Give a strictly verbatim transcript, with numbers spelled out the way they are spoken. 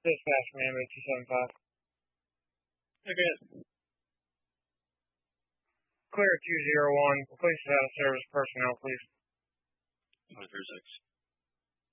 Dispatch, man, two seven five. Okay. Clear two zero one. Police out of service personnel, please. five three six.